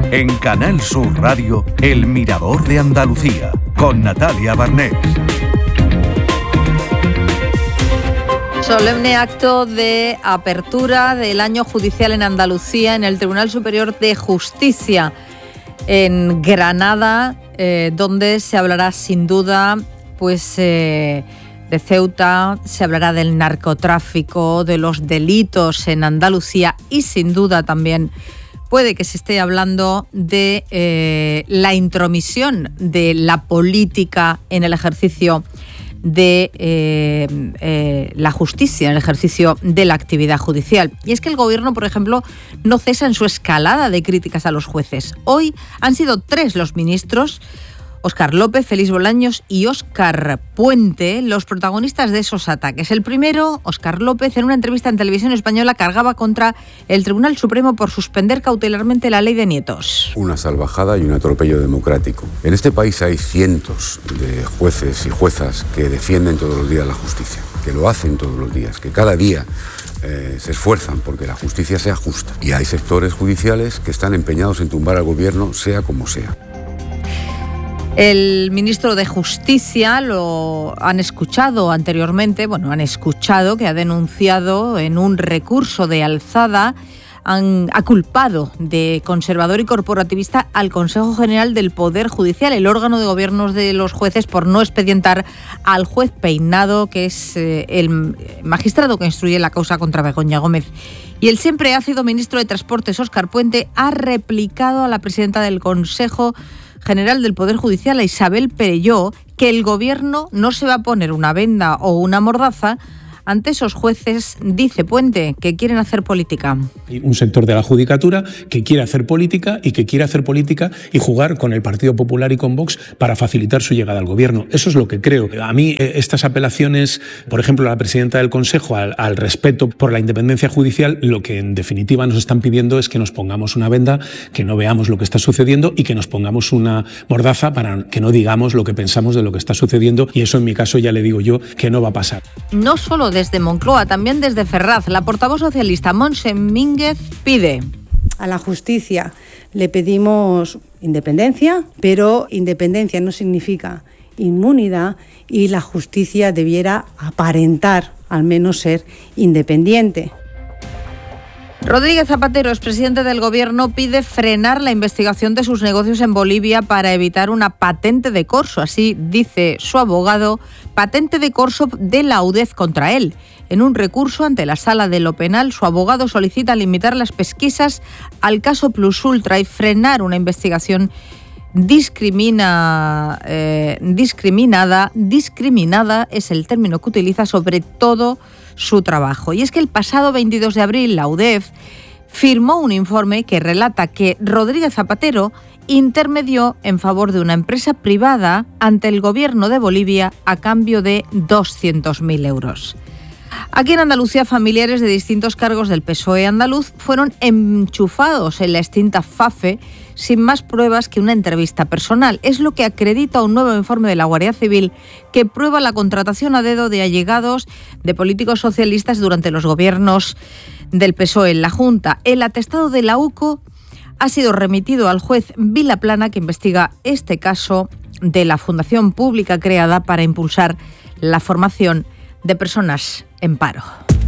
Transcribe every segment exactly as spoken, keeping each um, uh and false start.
En Canal Sur Radio, El Mirador de Andalucía, con Natalia Barnés. Solemne acto de apertura del año judicial en Andalucía en el Tribunal Superior de Justicia en Granada, eh, donde se hablará sin duda pues eh, de Ceuta, se hablará del narcotráfico, de los delitos en Andalucía y sin duda también puede que se esté hablando de eh, la intromisión de la política en el ejercicio de eh, eh, la justicia, en el ejercicio de la actividad judicial. Y es que el Gobierno, por ejemplo, no cesa en su escalada de críticas a los jueces. Hoy han sido tres los ministros, Óscar López, Félix Bolaños y Óscar Puente, los protagonistas de esos ataques. El primero, Óscar López, en una entrevista en Televisión Española, cargaba contra el Tribunal Supremo por suspender cautelarmente la ley de nietos. Una salvajada y un atropello democrático. En este país hay cientos de jueces y juezas que defienden todos los días la justicia, que lo hacen todos los días, que cada día eh, se esfuerzan porque la justicia sea justa. Y hay sectores judiciales que están empeñados en tumbar al gobierno, sea como sea. El ministro de Justicia, lo han escuchado anteriormente, bueno, han escuchado que ha denunciado en un recurso de alzada, han, ha culpado de conservador y corporativista al Consejo General del Poder Judicial, el órgano de gobiernos de los jueces, por no expedientar al juez Peinado, que es eh, el magistrado que instruye la causa contra Begoña Gómez. Y el siempre ácido ministro de Transportes, Óscar Puente, ha replicado a la presidenta del Consejo General del Poder Judicial, a Isabel Perelló, que el Gobierno no se va a poner una venda o una mordaza ante esos jueces, dice Puente, que quieren hacer política. Hay un sector de la judicatura que quiere hacer política y que quiere hacer política y jugar con el Partido Popular y con Vox para facilitar su llegada al gobierno. Eso es lo que creo. A mí estas apelaciones, por ejemplo, a la presidenta del Consejo al, al respeto por la independencia judicial, lo que en definitiva nos están pidiendo es que nos pongamos una venda, que no veamos lo que está sucediendo y que nos pongamos una mordaza para que no digamos lo que pensamos de lo que está sucediendo, y eso en mi caso ya le digo yo que no va a pasar. No solo desde Moncloa, también desde Ferraz, la portavoz socialista Montse Mínguez pide a la justicia, le pedimos independencia, pero independencia no significa inmunidad y la justicia debiera aparentar al menos ser independiente. Rodríguez Zapatero, expresidente del Gobierno, pide frenar la investigación de sus negocios en Bolivia para evitar una patente de corso. Así dice su abogado, patente de corso de la U D E Z contra él. En un recurso ante la Sala de lo Penal, su abogado solicita limitar las pesquisas al caso Plus Ultra y frenar una investigación discrimina, eh, discriminada, discriminada es el término que utiliza sobre todo su trabajo. Y es que el pasado veintidós de abril la U D E Z firmó un informe que relata que Rodríguez Zapatero intermedió en favor de una empresa privada ante el gobierno de Bolivia a cambio de doscientos mil euros. Aquí en Andalucía, familiares de distintos cargos del P S O E andaluz fueron enchufados en la extinta FAFE sin más pruebas que una entrevista personal. Es lo que acredita un nuevo informe de la Guardia Civil que prueba la contratación a dedo de allegados de políticos socialistas durante los gobiernos del P S O E en la Junta. El atestado de la U C O ha sido remitido al juez Vilaplana, que investiga este caso de la fundación pública creada para impulsar la formación de personas en paro.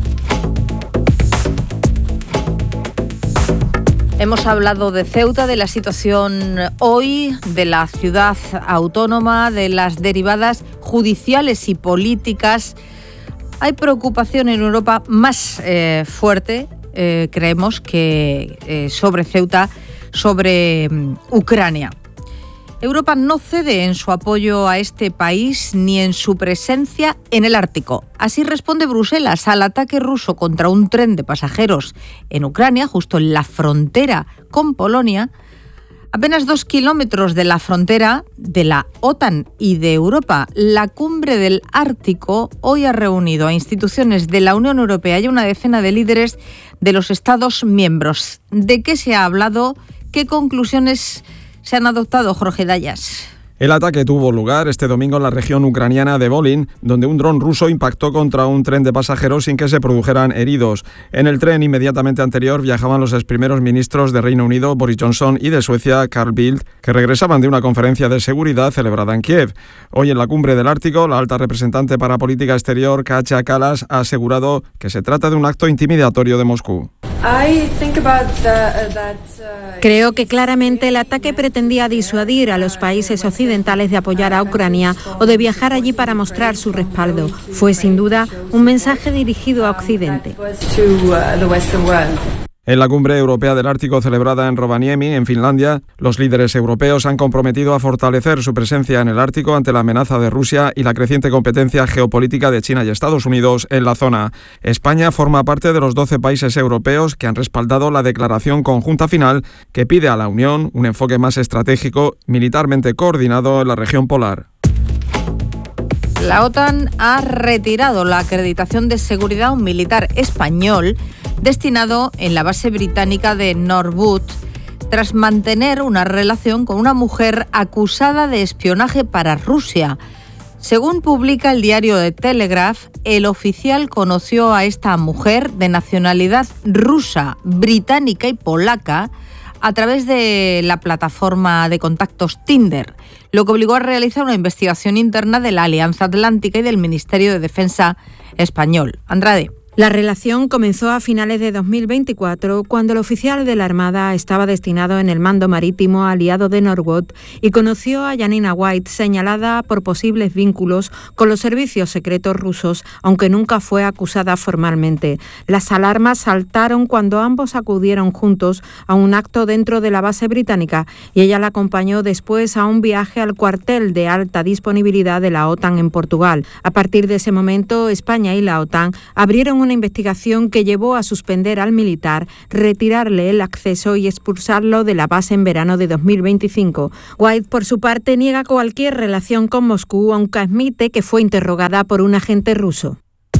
Hemos hablado de Ceuta, de la situación hoy, de la ciudad autónoma, de las derivadas judiciales y políticas. Hay preocupación en Europa más eh, fuerte, eh, creemos, que eh, sobre Ceuta, sobre um, Ucrania. Europa no cede en su apoyo a este país ni en su presencia en el Ártico. Así responde Bruselas al ataque ruso contra un tren de pasajeros en Ucrania, justo en la frontera con Polonia, apenas dos kilómetros de la frontera de la OTAN y de Europa. La cumbre del Ártico hoy ha reunido a instituciones de la Unión Europea y a una decena de líderes de los Estados miembros. ¿De qué se ha hablado? ¿Qué conclusiones se han adoptado, Jorge Dayas? El ataque tuvo lugar este domingo en la región ucraniana de Volyn, donde un dron ruso impactó contra un tren de pasajeros sin que se produjeran heridos. En el tren inmediatamente anterior viajaban los ex primeros ministros de Reino Unido, Boris Johnson, y de Suecia, Carl Bildt, que regresaban de una conferencia de seguridad celebrada en Kiev. Hoy en la cumbre del Ártico, la alta representante para política exterior, Kaja Kallas, ha asegurado que se trata de un acto intimidatorio de Moscú. Creo que claramente el ataque pretendía disuadir a los países occidentales de apoyar a Ucrania o de viajar allí para mostrar su respaldo. Fue sin duda un mensaje dirigido a Occidente. En la cumbre europea del Ártico celebrada en Rovaniemi, en Finlandia, los líderes europeos han comprometido a fortalecer su presencia en el Ártico ante la amenaza de Rusia y la creciente competencia geopolítica de China y Estados Unidos en la zona. España forma parte de los doce países europeos que han respaldado la declaración conjunta final que pide a la Unión un enfoque más estratégico, militarmente coordinado en la región polar. La OTAN ha retirado la acreditación de seguridad a un militar español destinado en la base británica de Norwood tras mantener una relación con una mujer acusada de espionaje para Rusia. Según publica el diario The Telegraph, el oficial conoció a esta mujer de nacionalidad rusa, británica y polaca a través de la plataforma de contactos Tinder, lo que obligó a realizar una investigación interna de la Alianza Atlántica y del Ministerio de Defensa español. Andrade. La relación comenzó a finales de dos mil veinticuatro, cuando el oficial de la Armada estaba destinado en el mando marítimo aliado de Norwood y conoció a Janina White, señalada por posibles vínculos con los servicios secretos rusos, aunque nunca fue acusada formalmente. Las alarmas saltaron cuando ambos acudieron juntos a un acto dentro de la base británica y ella la acompañó después a un viaje al cuartel de alta disponibilidad de la OTAN en Portugal. A partir de ese momento, España y la OTAN abrieron una una investigación que llevó a suspender al militar, retirarle el acceso y expulsarlo de la base en verano de dos mil veinticinco. White, por su parte, niega cualquier relación con Moscú, aunque admite que fue interrogada por un agente ruso.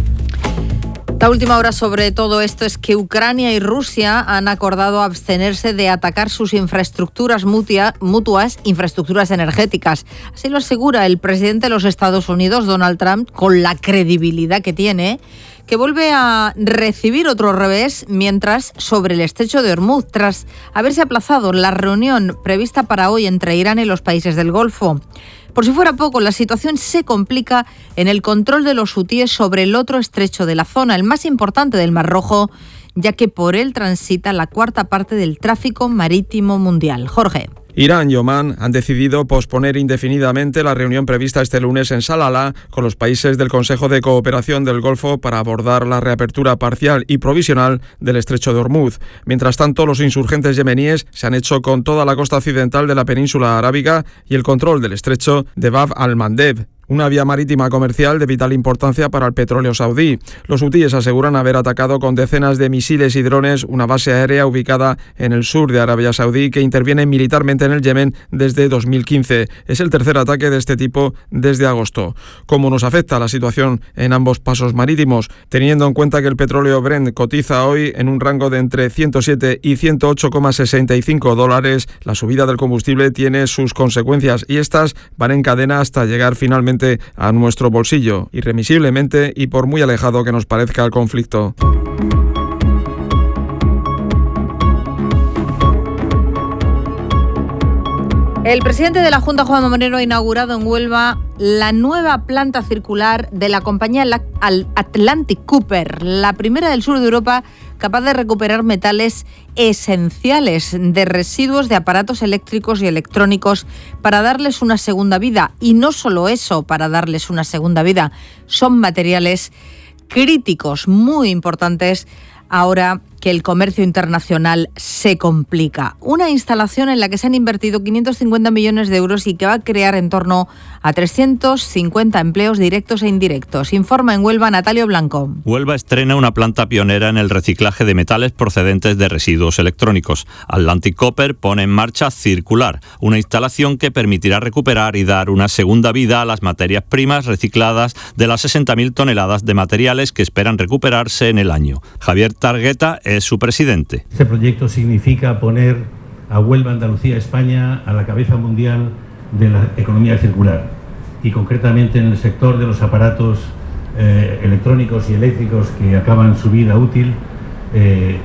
La última hora sobre todo esto es que Ucrania y Rusia han acordado abstenerse de atacar sus infraestructuras mutua, mutuas, infraestructuras energéticas. Así lo asegura el presidente de los Estados Unidos, Donald Trump, con la credibilidad que tiene, que vuelve a recibir otro revés mientras sobre el estrecho de Hormuz, tras haberse aplazado la reunión prevista para hoy entre Irán y los países del Golfo. Por si fuera poco, la situación se complica en el control de los hutíes sobre el otro estrecho de la zona, el más importante del Mar Rojo, ya que por él transita la cuarta parte del tráfico marítimo mundial. Jorge. Irán y Omán han decidido posponer indefinidamente la reunión prevista este lunes en Salalah con los países del Consejo de Cooperación del Golfo para abordar la reapertura parcial y provisional del estrecho de Hormuz. Mientras tanto, los insurgentes yemeníes se han hecho con toda la costa occidental de la península arábiga y el control del estrecho de Bab al-Mandeb, una vía marítima comercial de vital importancia para el petróleo saudí. Los hutíes aseguran haber atacado con decenas de misiles y drones una base aérea ubicada en el sur de Arabia Saudí que interviene militarmente en el Yemen desde dos mil quince. Es el tercer ataque de este tipo desde agosto. ¿Cómo nos afecta la situación en ambos pasos marítimos? Teniendo en cuenta que el petróleo Brent cotiza hoy en un rango de entre ciento siete y ciento ocho coma sesenta y cinco dólares, la subida del combustible tiene sus consecuencias y estas van en cadena hasta llegar finalmente a nuestro bolsillo, irremisiblemente y por muy alejado que nos parezca el conflicto. El presidente de la Junta, Juanma Moreno, ha inaugurado en Huelva la nueva planta circular de la compañía Atlantic Copper, la primera del sur de Europa capaz de recuperar metales esenciales de residuos de aparatos eléctricos y electrónicos para darles una segunda vida. Y no solo eso, para darles una segunda vida, son materiales críticos, muy importantes ahora que el comercio internacional se complica. Una instalación en la que se han invertido quinientos cincuenta millones de euros y que va a crear en torno a trescientos cincuenta empleos directos e indirectos. Informa en Huelva Natalio Blanco. Huelva estrena una planta pionera en el reciclaje de metales procedentes de residuos electrónicos. Atlantic Copper pone en marcha Circular, una instalación que permitirá recuperar y dar una segunda vida a las materias primas recicladas de las sesenta mil toneladas de materiales que esperan recuperarse en el año. Javier Targueta es su presidente. Este proyecto significa poner a Huelva, Andalucía, España a la cabeza mundial de la economía circular y concretamente en el sector de los aparatos eh, electrónicos y eléctricos que acaban su vida útil. Eh,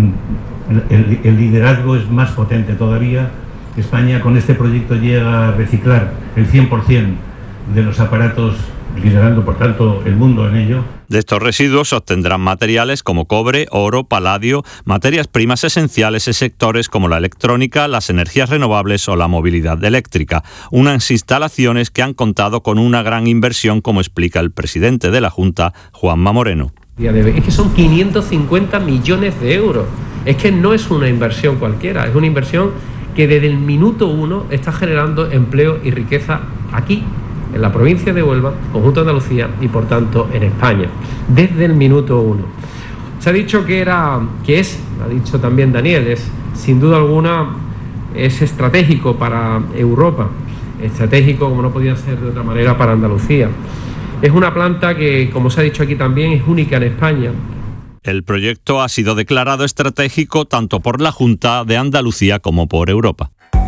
el, el liderazgo es más potente todavía. España con este proyecto llega a reciclar el cien por ciento de los aparatos, liderando por tanto el mundo en ello. De estos residuos se obtendrán materiales como cobre, oro, paladio, materias primas esenciales en sectores como la electrónica, las energías renovables o la movilidad eléctrica. Unas instalaciones que han contado con una gran inversión, como explica el presidente de la Junta, Juanma Moreno. Es que son quinientos cincuenta millones de euros. Es que no es una inversión cualquiera, es una inversión que desde el minuto uno está generando empleo y riqueza aquí, en la provincia de Huelva, conjunto de Andalucía y por tanto en España, desde el minuto uno. Se ha dicho que era, que es, ha dicho también Daniel, es sin duda alguna es estratégico para Europa, estratégico como no podía ser de otra manera para Andalucía. Es una planta que, como se ha dicho aquí también, es única en España. El proyecto ha sido declarado estratégico tanto por la Junta de Andalucía como por Europa.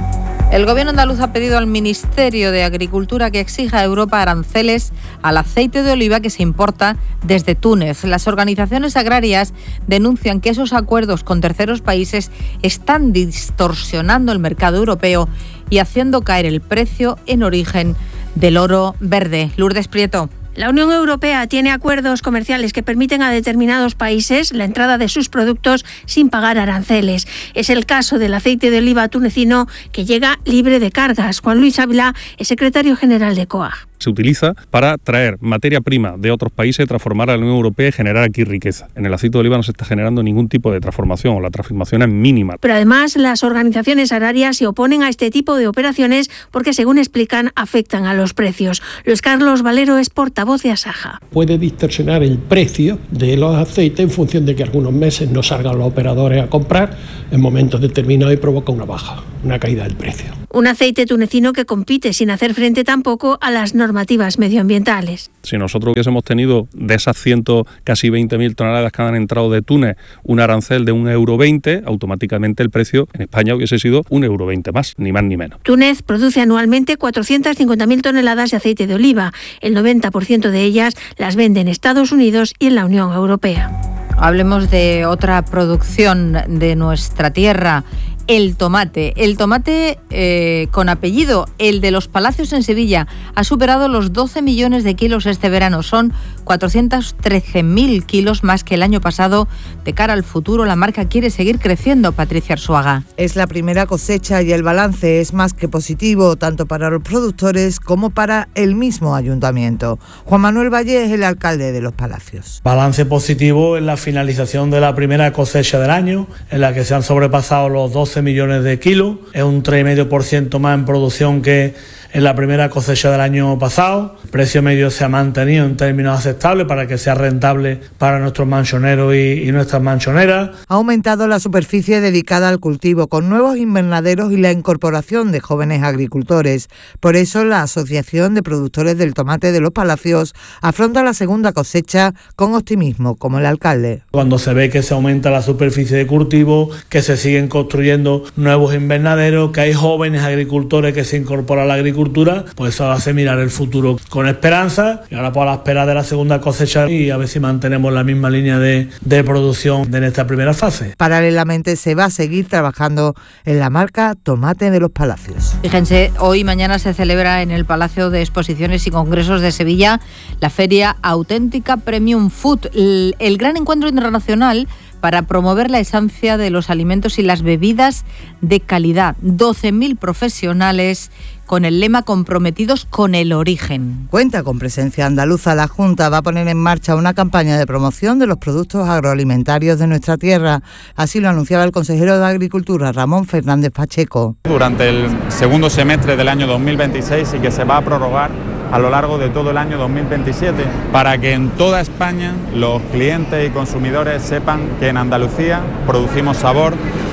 El gobierno andaluz ha pedido al Ministerio de Agricultura que exija a Europa aranceles al aceite de oliva que se importa desde Túnez. Las organizaciones agrarias denuncian que esos acuerdos con terceros países están distorsionando el mercado europeo y haciendo caer el precio en origen del oro verde. Lourdes Prieto. La Unión Europea tiene acuerdos comerciales que permiten a determinados países la entrada de sus productos sin pagar aranceles. Es el caso del aceite de oliva tunecino que llega libre de cargas. Juan Luis Ávila es secretario general de C O A G. Se utiliza para traer materia prima de otros países, transformar a la Unión Europea y generar aquí riqueza. En el aceite de oliva no se está generando ningún tipo de transformación o la transformación es mínima. Pero además las organizaciones agrarias se oponen a este tipo de operaciones porque, según explican, afectan a los precios. Luis Carlos Valero es portavoz de Asaja. Puede distorsionar el precio de los aceites en función de que algunos meses no salgan los operadores a comprar en momentos determinados y provoca una baja, una caída del precio. Un aceite tunecino que compite sin hacer frente tampoco a las normativas medioambientales. Si nosotros hubiésemos tenido de esas ciento, casi veinte mil toneladas que han entrado de Túnez, un arancel de un euro veinte, automáticamente el precio en España hubiese sido un euro veinte más, ni más ni menos. Túnez produce anualmente cuatrocientas cincuenta mil toneladas de aceite de oliva. El noventa por ciento de ellas las vende en Estados Unidos y en la Unión Europea. Hablemos de otra producción de nuestra tierra. El tomate. El tomate eh, con apellido, el de Los Palacios en Sevilla, ha superado los doce millones de kilos este verano. Son cuatrocientos trece mil kilos más que el año pasado. De cara al futuro, la marca quiere seguir creciendo. Patricia Arzuaga. Es la primera cosecha y el balance es más que positivo, tanto para los productores como para el mismo ayuntamiento. Juan Manuel Valle es el alcalde de Los Palacios. Balance positivo en la finalización de la primera cosecha del año, en la que se han sobrepasado los doce millones de kilos, es un tres coma cinco por ciento más en producción que en la primera cosecha del año pasado. El precio medio se ha mantenido en términos aceptables para que sea rentable para nuestros manchoneros y, y nuestras manchoneras. Ha aumentado la superficie dedicada al cultivo con nuevos invernaderos y la incorporación de jóvenes agricultores. Por eso la Asociación de Productores del Tomate de Los Palacios afronta la segunda cosecha con optimismo, como el alcalde. Cuando se ve que se aumenta la superficie de cultivo, que se siguen construyendo nuevos invernaderos, que hay jóvenes agricultores que se incorporan a la agricultura, pues eso hace mirar el futuro con esperanza. Y ahora pues a la espera de la segunda cosecha y a ver si mantenemos la misma línea de, de producción de esta primera fase. Paralelamente se va a seguir trabajando en la marca Tomate de Los Palacios. Fíjense, hoy y mañana se celebra en el Palacio de Exposiciones y Congresos de Sevilla la Feria Auténtica Premium Food, el, el gran encuentro internacional para promover la esencia de los alimentos y las bebidas de calidad. doce mil profesionales con el lema comprometidos con el origen. Cuenta con presencia andaluza. La Junta va a poner en marcha una campaña de promoción de los productos agroalimentarios de nuestra tierra. Así lo anunciaba el consejero de Agricultura, Ramón Fernández Pacheco. Durante el segundo semestre del año dos mil veintiséis y que se va a prorrogar a lo largo de todo el año dos mil veintisiete, para que en toda España los clientes y consumidores sepan que en Andalucía producimos sabor,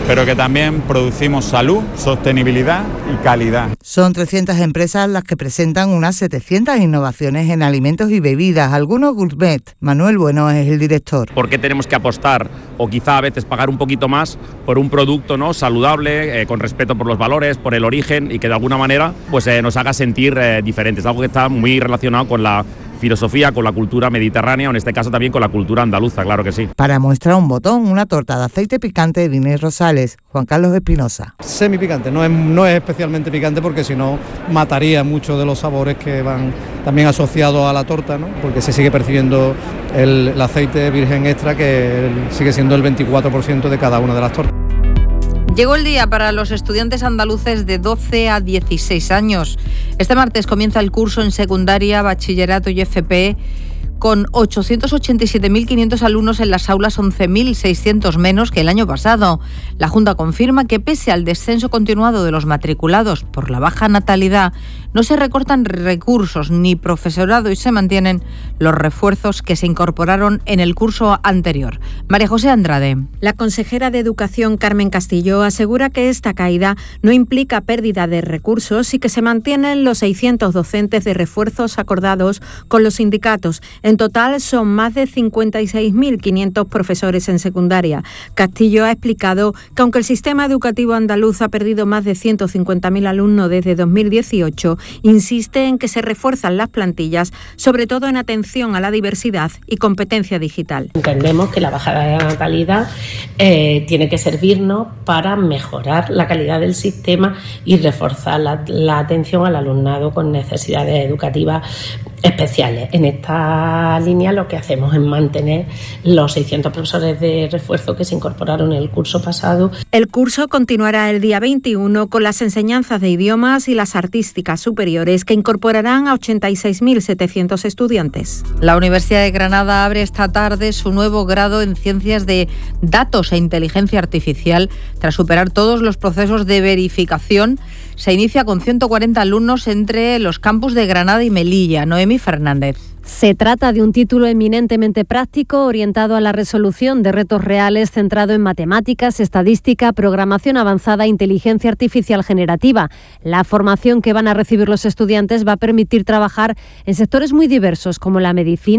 pero que también producimos salud, sostenibilidad y calidad. Son trescientas empresas las que presentan unas setecientas innovaciones en alimentos y bebidas, algunos gourmet. Manuel Bueno es el director. ¿Por qué tenemos que apostar o quizá a veces pagar un poquito más por un producto, ¿no?, saludable, eh, con respeto por los valores, por el origen y que de alguna manera pues eh, nos haga sentir eh, diferentes? Algo que está muy relacionado con la filosofía, con la cultura mediterránea, o en este caso también con la cultura andaluza, claro que sí. Para muestra un botón, una torta de aceite picante de Inés Rosales. Juan Carlos Espinosa. Semi picante, no es, no es especialmente picante porque si no mataría muchos de los sabores que van también asociados a la torta, ¿no? Porque se sigue percibiendo el, el aceite virgen extra, que sigue siendo el veinticuatro por ciento de cada una de las tortas. Llegó el día para los estudiantes andaluces de doce a dieciséis años. Este martes comienza el curso en secundaria, bachillerato y F P con ochocientos ochenta y siete mil quinientos alumnos en las aulas, once mil seiscientos menos que el año pasado. La Junta confirma que pese al descenso continuado de los matriculados por la baja natalidad, no se recortan recursos ni profesorado y se mantienen los refuerzos que se incorporaron en el curso anterior. María José Andrade. La consejera de Educación, Carmen Castillo, asegura que esta caída no implica pérdida de recursos y que se mantienen los seiscientos docentes de refuerzos acordados con los sindicatos. En total son más de cincuenta y seis mil quinientos profesores en secundaria. Castillo ha explicado que aunque el sistema educativo andaluz ha perdido más de ciento cincuenta mil alumnos desde dos mil dieciocho, insiste en que se refuerzan las plantillas, sobre todo en atención a la diversidad y competencia digital. Entendemos que la bajada de la natalidad eh, tiene que servirnos para mejorar la calidad del sistema y reforzar la, la atención al alumnado con necesidades educativas especiales. En esta línea lo que hacemos es mantener los seiscientos profesores de refuerzo que se incorporaron en el curso pasado. El curso continuará el día veintiuno con las enseñanzas de idiomas y las artísticas superiores, que incorporarán a ochenta y seis mil setecientos estudiantes. La Universidad de Granada abre esta tarde su nuevo grado en Ciencias de Datos e Inteligencia Artificial. Tras superar todos los procesos de verificación, se inicia con ciento cuarenta alumnos entre los campus de Granada y Melilla. Noemí Fernández. Se trata de un título eminentemente práctico, orientado a la resolución de retos reales, centrado en matemáticas, estadística, programación avanzada e inteligencia artificial generativa. La formación que van a recibir los estudiantes va a permitir trabajar en sectores muy diversos como la medicina,